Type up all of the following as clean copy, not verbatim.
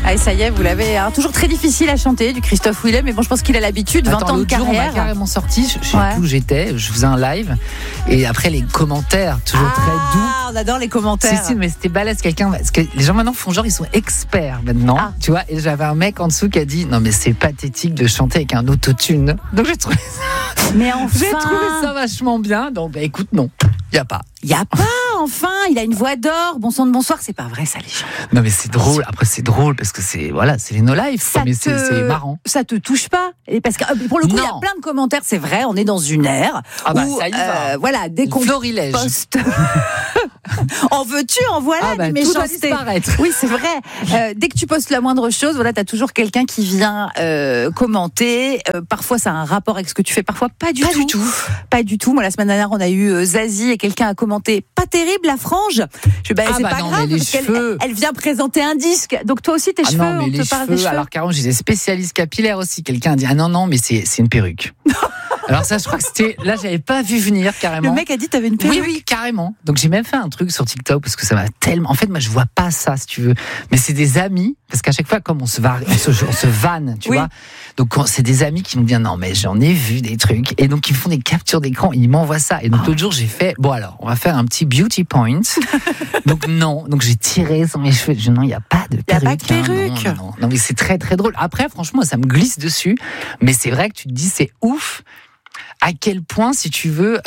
Allez, ça y est, vous l'avez. Toujours très difficile à chanter du Christophe Willem, mais bon, je pense qu'il a l'habitude, 20 ans de carrière. On m'a carrément sorti, je sais plus où j'étais, je faisais un live, et après les commentaires, toujours très doux. On adore les commentaires. Si, mais c'était balèze, parce que les gens maintenant font genre, ils sont experts maintenant, tu vois, et j'avais un mec en dessous qui a dit, non mais c'est pathétique de chanter avec un autotune. Donc j'ai trouvé ça. Mais enfin. J'ai trouvé ça vachement bien, donc écoute, non, y a pas. Il y a pas, enfin, il a une voix d'or. Bon sang de bonsoir, c'est pas vrai ça, les gens. Non mais c'est drôle. Après c'est drôle parce que c'est les no life, mais c'est marrant. Ça te touche pas? Et parce que pour le coup, il y a plein de commentaires. C'est vrai, on est dans une ère où ça y va. voilà, dès qu'on poste, en veux-tu, en voilà, des méchancetés. Tout doit disparaître. Oui, c'est vrai. Dès que tu postes la moindre chose, voilà, t'as toujours quelqu'un qui vient commenter. Parfois, ça a un rapport avec ce que tu fais. Parfois, pas du tout. Pas du tout. Moi, la semaine dernière, on a eu Zazie et quelqu'un a commenté. Pas terrible la frange. C'est pas grave parce qu'elle vient présenter un disque. Donc toi aussi tes cheveux, on te parle des cheveux. Alors carrément, j'ai des spécialistes capillaires aussi. Quelqu'un a dit non mais c'est une perruque. Alors ça, je crois que c'était là, j'avais pas vu venir carrément. Le mec a dit t'avais une perruque. Oui, carrément. Donc j'ai même fait un truc sur TikTok parce que ça m'a tellement. En fait, moi je vois pas ça si tu veux. Mais c'est des amis parce qu'à chaque fois comme on se vanne, tu vois. Donc c'est des amis qui me disent non mais j'en ai vu des trucs et donc ils me font des captures d'écran, ils m'envoient ça et donc l'autre jour j'ai fait bon alors on va faire un petit beauty point. donc j'ai tiré sur mes cheveux. Non il y a pas de perruque. Il y a pas de perruque. Non mais c'est très très drôle. Après franchement ça me glisse dessus, mais c'est vrai que tu te dis c'est ouf. À quel point, si tu veux,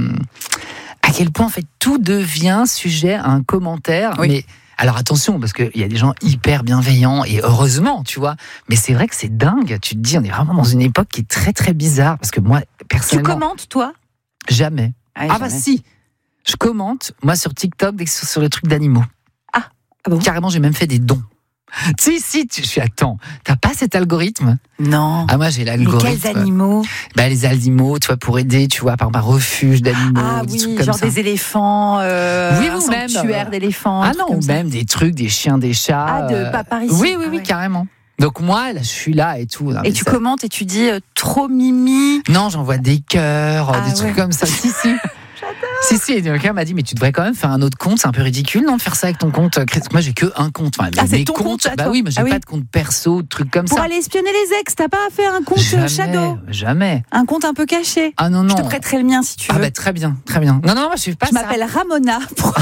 à quel point en fait tout devient sujet à un commentaire. Oui. Mais alors attention, parce qu'il y a des gens hyper bienveillants et heureusement, tu vois. Mais c'est vrai que c'est dingue. Tu te dis, on est vraiment dans une époque qui est très très bizarre. Parce que moi, personnellement. Tu commentes, toi ? Jamais. Jamais. Si. Je commente, moi, sur TikTok, sur les trucs d'animaux. Ah bon ? Carrément, j'ai même fait des dons. Attends, t'as pas cet algorithme ? Non. Ah, moi, j'ai l'algorithme. Mais quels animaux ? Les animaux, tu vois, pour aider, tu vois, par un refuge d'animaux. Ah des oui, trucs comme genre ça. Des éléphants, un sanctuaire d'éléphants. Ah non, ou même des trucs, des chiens, des chats. Ah, de par ici. Oui, carrément. Donc moi, là, je suis là et tout. Et tu commentes et tu dis trop mimi. Non, j'envoie des cœurs, des trucs comme ça. Si. Si, et quelqu'un m'a dit, mais tu devrais quand même faire un autre compte, c'est un peu ridicule, non, de faire ça avec ton compte. Moi, j'ai que un compte. C'est ton compte, oui, mais j'ai pas de compte perso, de trucs comme ça. Pour aller espionner les ex, t'as pas fait un compte shadow ? Jamais. Un compte un peu caché ? Ah non. Je te prêterai le mien si tu veux. Très bien. Non, moi, je fais pas ça. Je m'appelle Ramona.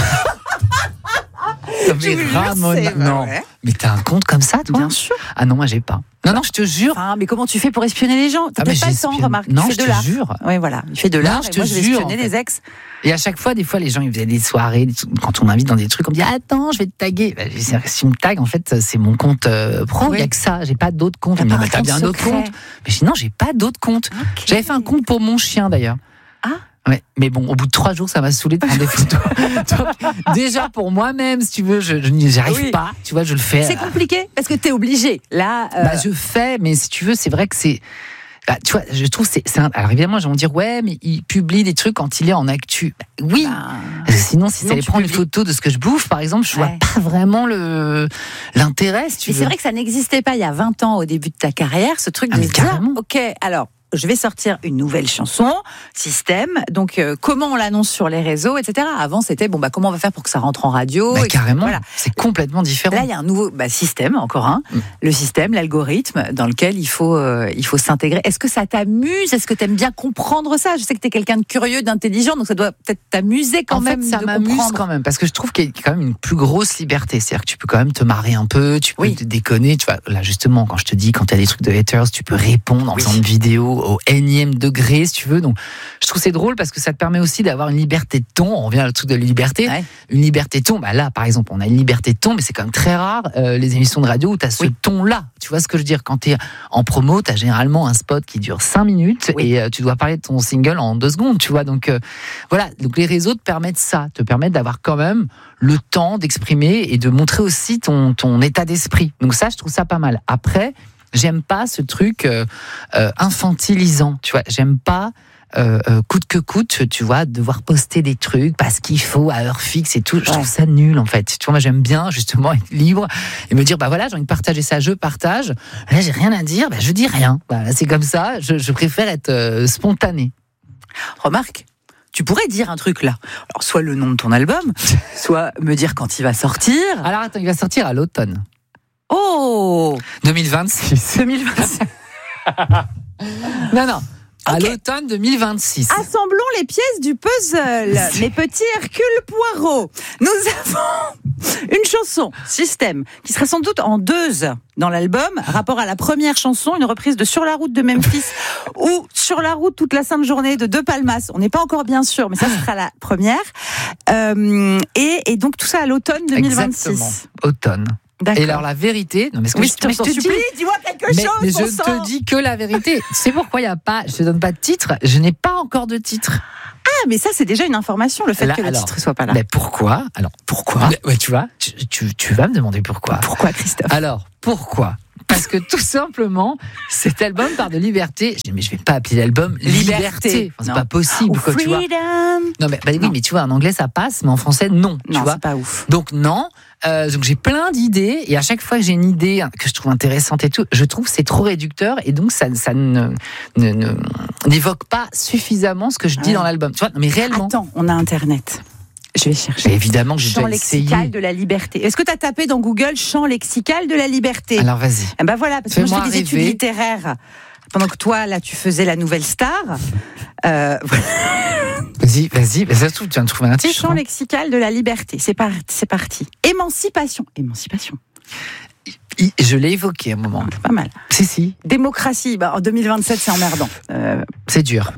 Ramona, non. Mais t'as un compte comme ça, toi ? Bien sûr. Ah non, moi, j'ai pas. Non, je te jure. Mais comment tu fais pour espionner les gens ? T'as peut-être pas le temps, remarque. Non, je te jure. Oui, voilà. Il fait de l'art et moi, je vais espionner les ex. Et à chaque fois, des fois, les gens, ils faisaient des soirées, quand on m'invite dans des trucs, on me dit, attends, je vais te taguer. Si tu me tagues, en fait, c'est mon compte pro, il n'y a que ça, j'ai pas d'autres comptes. T'as bien un autre compte. Mais sinon, j'ai pas d'autres comptes. Okay. J'avais fait un compte pour mon chien, d'ailleurs. Ah. Ouais, mais bon, au bout de 3 jours, ça m'a saoulé de prendre des photos. Donc, déjà, pour moi-même, si tu veux, je n'y arrive pas. Tu vois, je le fais. C'est compliqué, parce que t'es obligé. Là, je fais, mais si tu veux, c'est vrai que c'est... tu vois, je trouve alors évidemment, les gens vont dire ouais, mais il publie des trucs quand il est en actu. Oui. Sinon, si ça allait prendre une photo de ce que je bouffe, par exemple, je vois pas vraiment l'intérêt. Si tu veux. C'est vrai que ça n'existait pas il y a 20 ans au début de ta carrière, ce truc de dire ok, alors. Je vais sortir une nouvelle chanson, Système. Donc, comment on l'annonce sur les réseaux, etc. Avant, c'était comment on va faire pour que ça rentre en radio. Carrément. Voilà. C'est complètement différent. Là, il y a un nouveau système, encore un. Le système, l'algorithme, dans lequel il faut s'intégrer. Est-ce que ça t'amuse ? Est-ce que t'aimes bien comprendre ça ? Je sais que t'es quelqu'un de curieux, d'intelligent, donc ça doit peut-être t'amuser quand même. En fait, ça m'amuse quand même, parce que je trouve qu'il y a quand même une plus grosse liberté. C'est-à-dire que tu peux quand même te marrer un peu, tu peux te déconner. Tu vois, là, justement, quand je te dis, quand t'as des trucs de haters, tu peux répondre en faisant une vidéo au énième degré, si tu veux. Donc, je trouve c'est drôle parce que ça te permet aussi d'avoir une liberté de ton. On revient au truc de la liberté. Ouais. Une liberté de ton. Là, par exemple, on a une liberté de ton, mais c'est quand même très rare, les émissions de radio où tu as ce ton-là. Tu vois ce que je veux dire ? Quand tu es en promo, tu as généralement un spot qui dure 5 minutes et tu dois parler de ton single en 2 secondes, tu vois. Donc, voilà. Donc, les réseaux te permettent ça. Te permettent d'avoir quand même le temps d'exprimer et de montrer aussi ton état d'esprit. Donc, ça, je trouve ça pas mal. Après, j'aime pas ce truc infantilisant, tu vois. J'aime pas coûte que coûte, tu vois, devoir poster des trucs parce qu'il faut à heure fixe et tout. Je trouve ça nul, en fait. Tu vois, moi, j'aime bien, justement, être libre et me dire, voilà, j'ai envie de partager ça, je partage. Là, j'ai rien à dire, je dis rien. Voilà, c'est comme ça. Je préfère être spontané. Remarque. Tu pourrais dire un truc là. Alors, soit le nom de ton album, soit me dire quand il va sortir. Alors, attends, il va sortir à l'automne. Oh 2026. 2026. Non. À l'automne 2026. Assemblons les pièces du puzzle. Mes petits Hercule Poirot. Nous avons une chanson, Système, qui sera sans doute en 2 dans l'album. Rapport à la première chanson, une reprise de Sur la route de Memphis ou Sur la route toute la sainte journée de De Palmas. On n'est pas encore bien sûr, mais ça sera la première. Et donc tout ça à l'automne 2026. Exactement. Automne. D'accord. Et alors la vérité, non mais ce que Oui, je te supplie, dis-moi quelque chose. Mais bon je sang. te dis que la vérité. C'est pourquoi il y a pas, je te donne pas de titre. Je n'ai pas encore de titre. Ah, mais ça c'est déjà une information, le fait Là, que le titre soit pas là. Mais pourquoi ? Alors pourquoi ? Ouais, tu vois, tu vas me demander pourquoi. Pourquoi, Christophe ? Alors pourquoi ? Parce que tout simplement, cet album part de liberté. Je dis, mais je vais pas appeler l'album Liberté. Enfin, c'est pas possible, quoi, tu vois. Non, mais oui, mais tu vois, en anglais ça passe, mais en français non. Tu vois, c'est pas ouf. Donc non. Donc j'ai plein d'idées et à chaque fois que j'ai une idée que je trouve intéressante et tout, je trouve que c'est trop réducteur et donc ça n'évoque pas suffisamment ce que je dis dans l'album. Tu vois, non, mais réellement. Attends, on a Internet. Je vais chercher. Mais évidemment que j'ai Champ déjà essayé. lexical de la liberté. Est-ce que tu as tapé dans Google champ lexical de la liberté ? Alors vas-y. Eh ben voilà, parce que moi je fais des études rêver. littéraires. Pendant que toi, là, tu faisais la nouvelle star. Vas-y. Mais ça se trouve, tu viens de trouver un titre. Champ lexical de la liberté. C'est parti. Émancipation. Je l'ai évoqué à un moment. C'est pas mal. Si. Démocratie. En 2027, c'est emmerdant. C'est dur.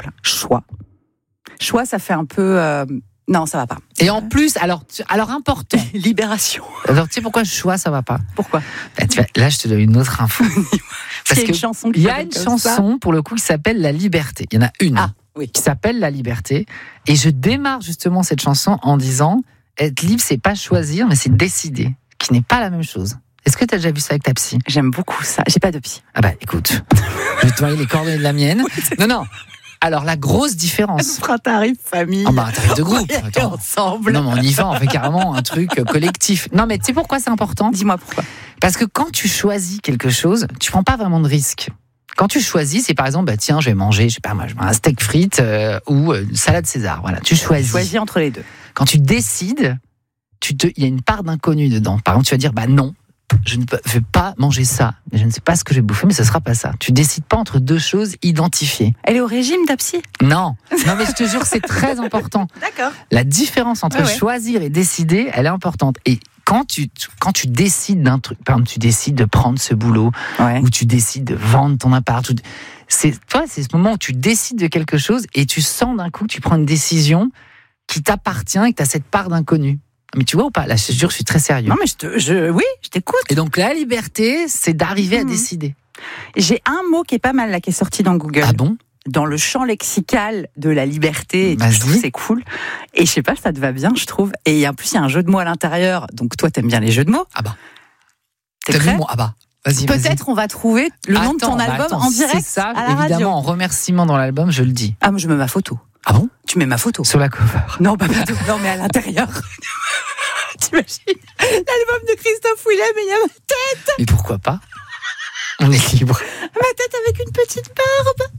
Choix, ça fait un peu... Non, ça va pas. Et en plus, alors important. Libération. Alors tu sais pourquoi ça va pas ? Pourquoi ? Là, je te donne une autre info. Parce qu'il y a une chanson il y a une chanson pour le coup qui s'appelle La Liberté. Il y en a une qui s'appelle La Liberté. Et je démarre justement cette chanson en disant être libre, c'est pas choisir, mais c'est décider, qui n'est pas la même chose. Est-ce que tu as déjà vu ça avec ta psy ? J'aime beaucoup ça. J'ai pas de psy. Ah bah écoute, je vais te donner les coordonnées de la mienne. Non. Alors, la grosse différence. On fera un tarif famille. Ah bah, un tarif de groupe. Attends. Ensemble. Non, mais on y va, on fait carrément un truc collectif. Non, mais tu sais pourquoi c'est important ? Dis-moi pourquoi. Parce que quand tu choisis quelque chose, tu prends pas vraiment de risque. Quand tu choisis, c'est par exemple, tiens, je vais manger, je sais pas moi, un steak frites ou une salade César. Voilà, tu choisis. Tu choisis entre les deux. Quand tu décides, il y a une part d'inconnu dedans. Par exemple, tu vas dire, non. Je ne vais pas manger ça. Je ne sais pas ce que je vais bouffer, mais ce sera pas ça. Tu décides pas entre deux choses identifiées. Elle est au régime, ta psy ? Non, mais je te jure, c'est très important. D'accord. La différence entre choisir et décider, elle est importante. Et quand tu décides d'un truc, par exemple, tu décides de prendre ce boulot, ou tu décides de vendre ton appart, c'est ce moment où tu décides de quelque chose et tu sens d'un coup que tu prends une décision qui t'appartient et que tu as cette part d'inconnu. Mais tu vois ou pas ? Là, je te jure, je suis très sérieux. Non, mais je t'écoute. Et donc, la liberté, c'est d'arriver à décider. J'ai un mot qui est pas mal, là, qui est sorti dans Google. Ah bon ? Dans le champ lexical de la liberté. Je trouve que c'est cool. Et je sais pas, ça te va bien, je trouve. Et en plus, il y a un jeu de mots à l'intérieur. Donc, toi, t'aimes bien les jeux de mots. Ah bah. T'es prêt ? Ah bah. Vas-y, peut-être on va trouver le nom de ton album en direct. C'est ça, à la radio. évidemment, en remerciement dans l'album, je le dis. Ah, moi, je mets ma photo. Ah bon ? Tu mets ma photo. Sur la cover. Non, pas du tout. Non, mais à l'intérieur. T'imagines l'album de Christophe Willem et il y a ma tête. Mais pourquoi pas ? On est libre. Ma tête avec une petite barbe.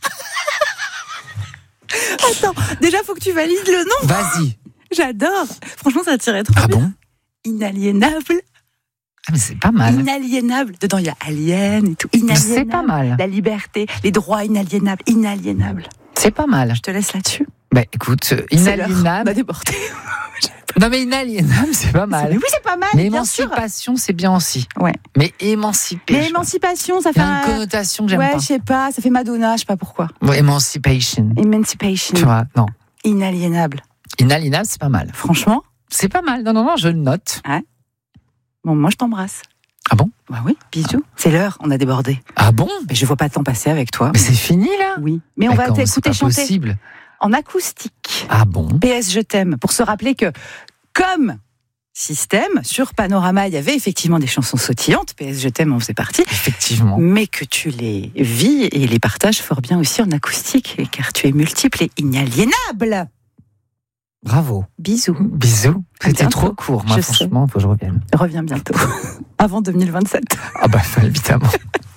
Attends, déjà faut que tu valides le nom. Vas-y. J'adore. Franchement, ça tirait trop bien. Bon ? Inaliénable. Ah mais c'est pas mal. Inaliénable. Dedans il y a alien et tout. Inaliénable. C'est pas mal. La liberté, les droits inaliénables. Inaliénable. C'est pas mal. Je te laisse là-dessus. Bah écoute, inaliénable. M'a débordé. Non mais inaliénable, c'est pas mal. Oui, c'est pas mal. Mais émancipation, c'est bien aussi. Ouais. Mais émanciper. Mais émancipation, ça fait une connotation que j'aime pas. Ouais, je sais pas, ça fait Madonna, je sais pas pourquoi. Ouais, Emancipation. Tu vois, non. Inaliénable. Inaliénable, c'est pas mal. Franchement, c'est pas mal. Non, je le note. Ouais. Bon, moi je t'embrasse. Ah bon ? Bah oui, bisous. C'est l'heure, on a débordé. Ah bon ? Mais je vois pas le temps passer avec toi. Mais c'est fini là ? Oui. Mais on va t'écouter chanter. Possible. En acoustique. Ah bon ? PS Je t'aime. Pour se rappeler que, comme Système, sur Panorama, il y avait effectivement des chansons sautillantes. PS Je t'aime en faisait partie. Effectivement. Mais que tu les vis et les partages fort bien aussi en acoustique, car tu es multiple et inaliénable. Bravo. Bisous. Bisous. C'était trop court. Moi, franchement, faut que je revienne. Reviens bientôt. Avant 2027. Ah bah, évidemment.